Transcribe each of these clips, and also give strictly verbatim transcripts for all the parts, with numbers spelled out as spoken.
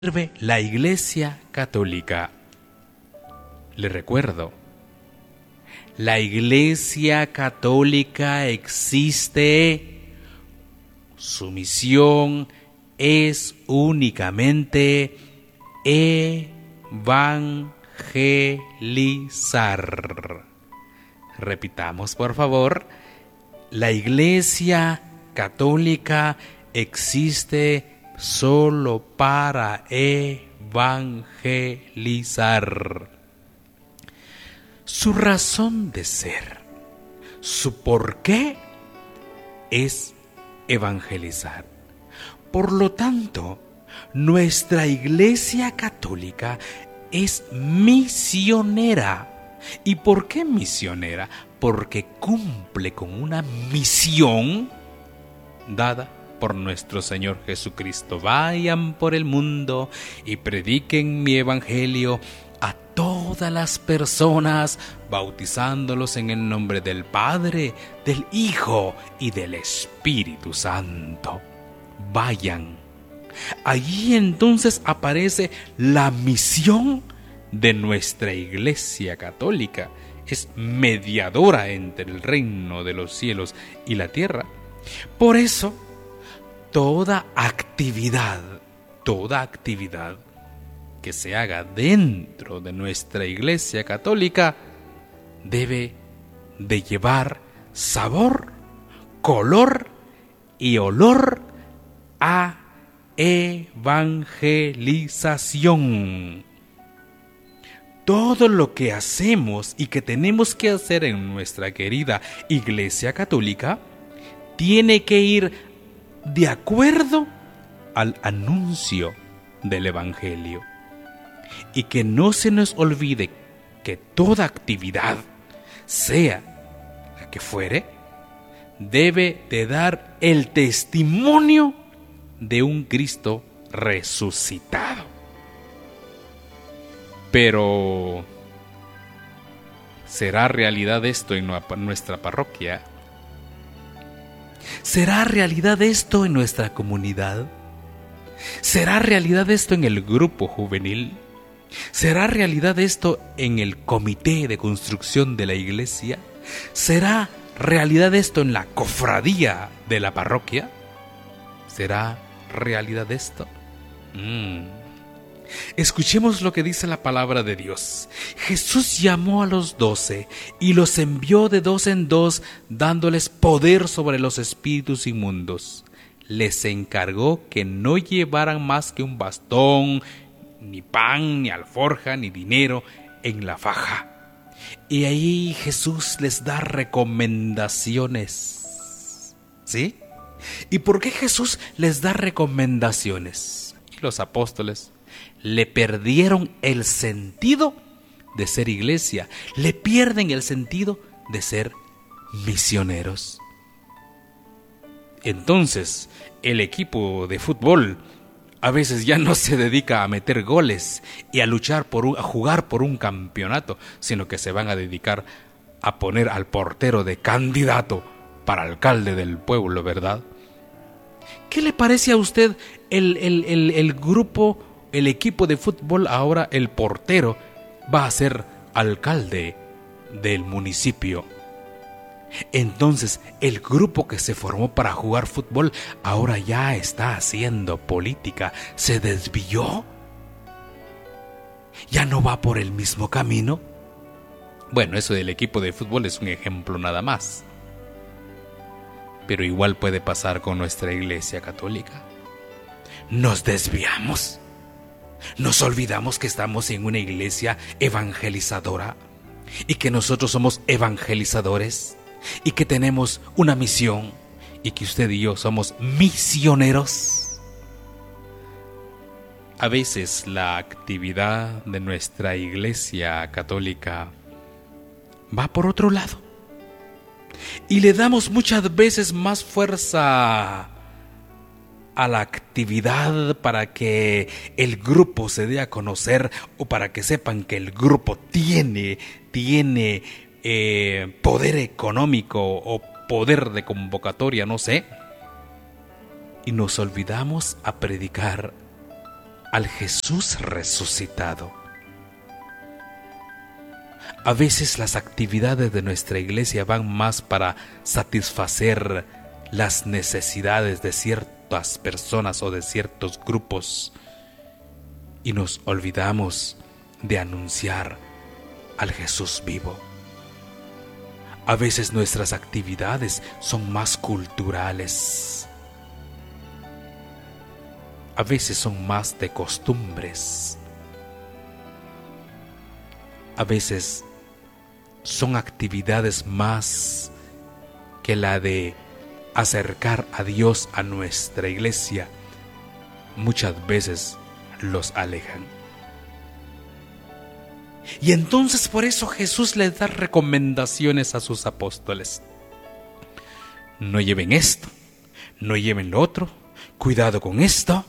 sirve la Iglesia Católica. Le recuerdo, la Iglesia Católica existe, su misión es únicamente evangelizar. Repitamos, por favor, la Iglesia Católica existe solo para evangelizar. Su razón de ser, su porqué es evangelizar. Por lo tanto, nuestra Iglesia Católica es misionera. ¿Y por qué misionera? Porque cumple con una misión dada por nuestro Señor Jesucristo. Vayan por el mundo y prediquen mi evangelio a todas las personas, bautizándolos en el nombre del Padre, del Hijo y del Espíritu Santo. Vayan. Allí entonces aparece la misión de nuestra Iglesia Católica. Es mediadora entre el reino de los cielos y la tierra. Por eso, toda actividad, toda actividad que se haga dentro de nuestra Iglesia Católica debe de llevar sabor, color y olor a evangelización. Todo lo que hacemos y que tenemos que hacer en nuestra querida Iglesia Católica tiene que ir de acuerdo al anuncio del Evangelio. Y que no se nos olvide que toda actividad, sea la que fuere, debe de dar el testimonio de un Cristo resucitado. Pero, ¿será realidad esto en nuestra parroquia? ¿Será realidad esto en nuestra comunidad? ¿Será realidad esto en el grupo juvenil? ¿Será realidad esto en el comité de construcción de la iglesia? ¿Será realidad esto en la cofradía de la parroquia? ¿Será realidad esto? Mm. Escuchemos lo que dice la palabra de Dios. Jesús llamó a los doce y los envió de dos en dos, dándoles poder sobre los espíritus inmundos. Les encargó que no llevaran más que un bastón, ni pan, ni alforja, ni dinero en la faja. Y ahí Jesús les da recomendaciones. ¿Sí? ¿Y por qué Jesús les da recomendaciones? Y los apóstoles le perdieron el sentido de ser iglesia, le pierden el sentido de ser misioneros. Entonces, el equipo de fútbol a veces ya no se dedica a meter goles y a luchar por un, a jugar por un campeonato, sino que se van a dedicar a poner al portero de candidato para alcalde del pueblo, ¿verdad? ¿Qué le parece a usted el, el, el, el grupo, el equipo de fútbol? Ahora el portero va a ser alcalde del municipio. Entonces el grupo que se formó para jugar fútbol ahora ya está haciendo política. ¿Se desvió? ¿Ya no va por el mismo camino? Bueno, eso del equipo de fútbol es un ejemplo nada más. Pero igual puede pasar con nuestra Iglesia Católica. Nos desviamos. Nos olvidamos que estamos en una iglesia evangelizadora y que nosotros somos evangelizadores y que tenemos una misión y que usted y yo somos misioneros. A veces la actividad de nuestra Iglesia Católica va por otro lado y le damos muchas veces más fuerza a la actividad para que el grupo se dé a conocer o para que sepan que el grupo tiene, tiene eh, poder económico o poder de convocatoria, no sé. Y nos olvidamos a predicar al Jesús resucitado. A veces las actividades de nuestra iglesia van más para satisfacer las necesidades de ciertas personas o de ciertos grupos y nos olvidamos de anunciar al Jesús vivo. A veces nuestras actividades son más culturales. A veces son más de costumbres. A veces son actividades más que la de acercar a Dios a nuestra iglesia. Muchas veces los alejan. Y entonces por eso Jesús les da recomendaciones a sus apóstoles. No lleven esto, no lleven lo otro, cuidado con esto,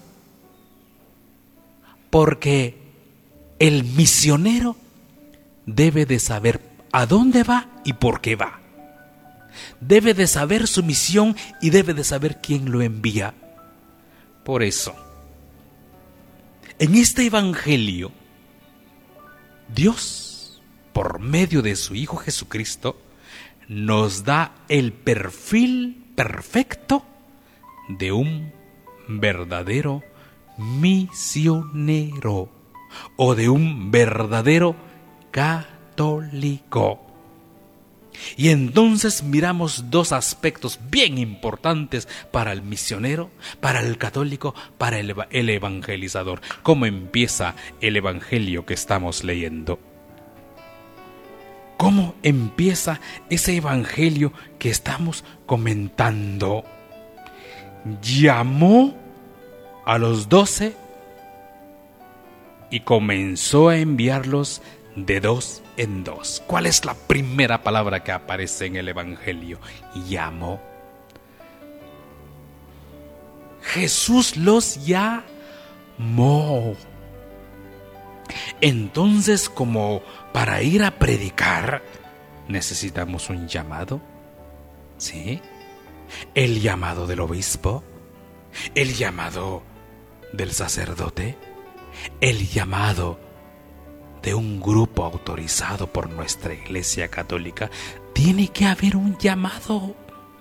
porque el misionero debe de saber a dónde va y por qué va. Debe de saber su misión y debe de saber quién lo envía. Por eso, en este evangelio, Dios, por medio de su Hijo Jesucristo, nos da el perfil perfecto de un verdadero misionero o de un verdadero católico. Y entonces miramos dos aspectos bien importantes para el misionero, para el católico, para el, el evangelizador. ¿Cómo empieza el evangelio que estamos leyendo? ¿Cómo empieza ese evangelio que estamos comentando? Llamó a los doce y comenzó a enviarlos de dos en dos. ¿Cuál es la primera palabra que aparece en el evangelio? Llamó. Jesús los llamó. Entonces, como para ir a predicar, necesitamos un llamado. ¿Sí? El llamado del obispo, el llamado del sacerdote, el llamado de un grupo autorizado por nuestra Iglesia Católica. Tiene que haber un llamado,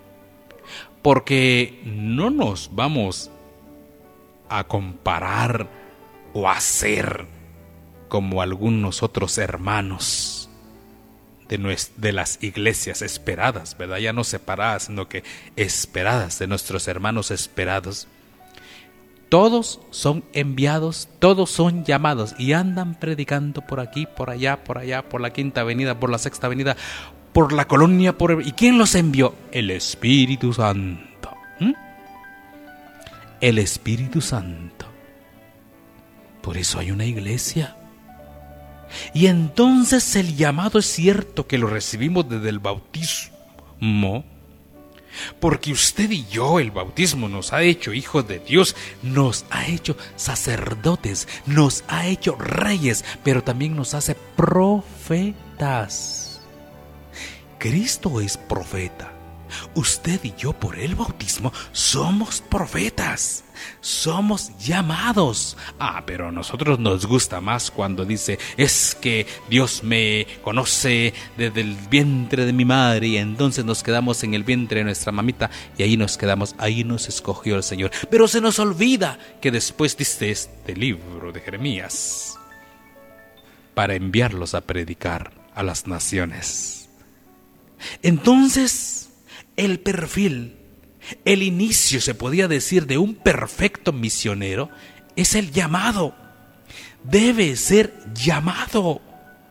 porque no nos vamos a comparar o a hacer como algunos otros hermanos de, nues- de las iglesias esperadas, ¿verdad? Ya no separadas, sino que esperadas, de nuestros hermanos esperados. Todos son enviados, todos son llamados y andan predicando por aquí, por allá, por allá, por la Quinta Avenida, por la Sexta Avenida, por la colonia, por... ¿Y quién los envió? El Espíritu Santo. ¿Mm? El Espíritu Santo. Por eso hay una iglesia. Y entonces el llamado es cierto que lo recibimos desde el bautismo, porque usted y yo, el bautismo nos ha hecho hijos de Dios, nos ha hecho sacerdotes, nos ha hecho reyes, pero también nos hace profetas. Cristo es profeta. Usted y yo, por el bautismo, somos profetas, somos llamados. Ah, pero a nosotros nos gusta más cuando dice, es que Dios me conoce desde el vientre de mi madre, y entonces nos quedamos en el vientre de nuestra mamita, y ahí nos quedamos, ahí nos escogió el Señor. Pero se nos olvida que después dice este libro de Jeremías, para enviarlos a predicar a las naciones. Entonces, el perfil, el inicio, se podía decir, de un perfecto misionero es el llamado. Debe ser llamado.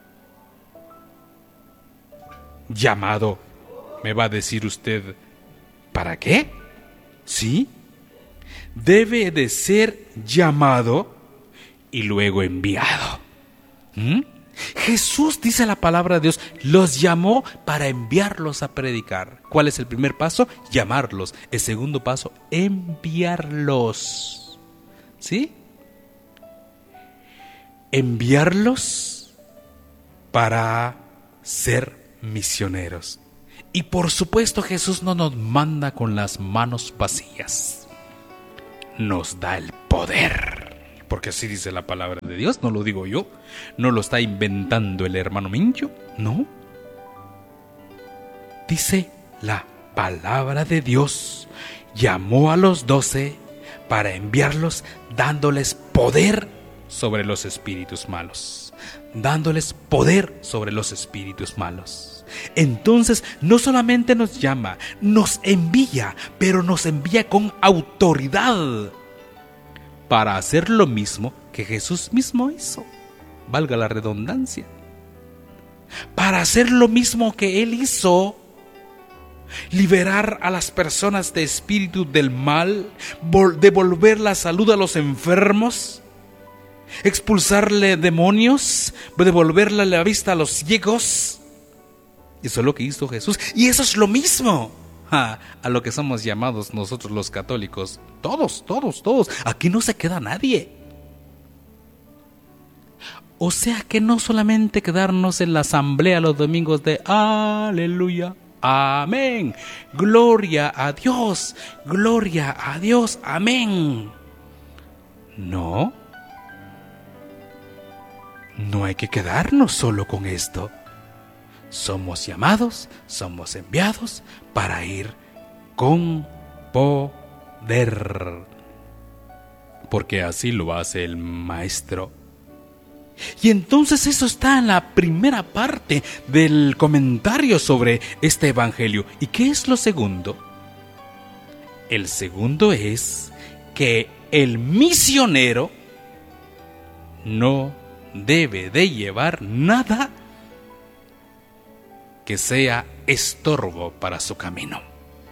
Llamado, me va a decir usted, ¿para qué? ¿Sí? Debe de ser llamado y luego enviado. ¿Mm? Jesús, dice la palabra de Dios, los llamó para enviarlos a predicar. ¿Cuál es el primer paso? Llamarlos. El segundo paso, enviarlos. ¿Sí? Enviarlos para ser misioneros. Y por supuesto, Jesús no nos manda con las manos vacías. Nos da el poder porque así dice la palabra de Dios, no lo digo yo, no lo está inventando el hermano Mincho, no. Dice la palabra de Dios, llamó a los doce para enviarlos dándoles poder sobre los espíritus malos, dándoles poder sobre los espíritus malos. Entonces no solamente nos llama, nos envía, pero nos envía con autoridad para hacer lo mismo que Jesús mismo hizo, valga la redundancia, para hacer lo mismo que Él hizo, liberar a las personas de espíritu del mal, devolver la salud a los enfermos, expulsarle demonios, devolverle la vista a los ciegos. Eso es lo que hizo Jesús, y eso es lo mismo a, a lo que somos llamados nosotros los católicos. Todos, todos, todos. Aquí no se queda nadie. O sea que no solamente quedarnos en la asamblea los domingos de aleluya, amén, gloria a Dios, gloria a Dios, amén. No, no hay que quedarnos solo con esto. Somos llamados, somos enviados para ir con poder, porque así lo hace el Maestro. Y entonces eso está en la primera parte del comentario sobre este evangelio. ¿Y qué es lo segundo? El segundo es que el misionero no debe de llevar nada que sea estorbo para su camino.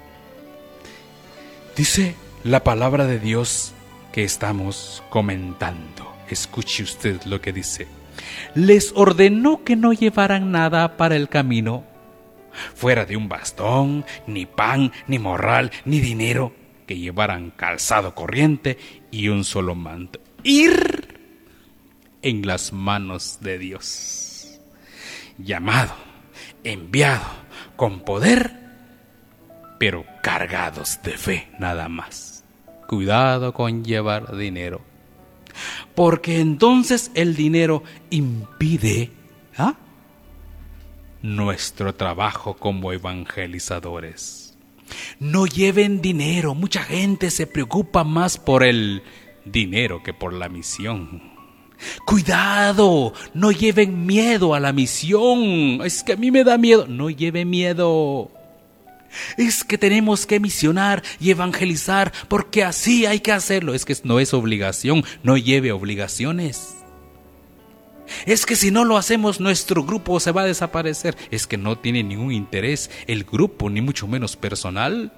Dice la palabra de Dios que estamos comentando. Escuche usted lo que dice. Les ordenó que no llevaran nada para el camino, fuera de un bastón, ni pan, ni morral, ni dinero, que llevaran calzado corriente y un solo manto. Ir en las manos de Dios. Llamado, enviado, con poder, pero cargados de fe nada más. Cuidado con llevar dinero, porque entonces el dinero impide ¿ah? nuestro trabajo como evangelizadores. No lleven dinero. Mucha gente se preocupa más por el dinero que por la misión. Cuidado, no lleven miedo a la misión. Es que a mí me da miedo. No lleve miedo. Es que tenemos que misionar y evangelizar porque así hay que hacerlo. Es que no es obligación, no lleve obligaciones. Es que si no lo hacemos nuestro grupo se va a desaparecer. Es que no tiene ningún interés el grupo, ni mucho menos personal.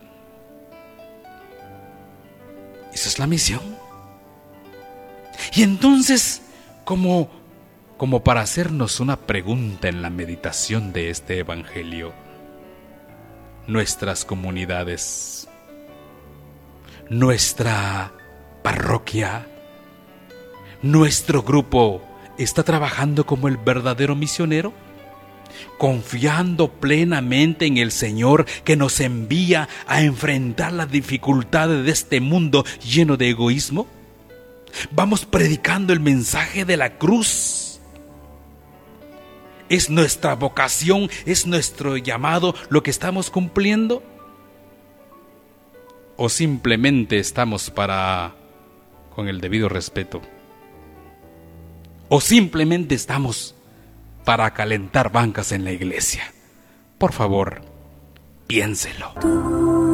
Esa es la misión. Y entonces, como, como para hacernos una pregunta en la meditación de este evangelio, nuestras comunidades, nuestra parroquia, nuestro grupo está trabajando como el verdadero misionero, confiando plenamente en el Señor que nos envía a enfrentar las dificultades de este mundo lleno de egoísmo. Vamos predicando el mensaje de la cruz. ¿Es nuestra vocación, es nuestro llamado lo que estamos cumpliendo? ¿O simplemente estamos para, con el debido respeto, o simplemente estamos para calentar bancas en la iglesia? Por favor, piénselo.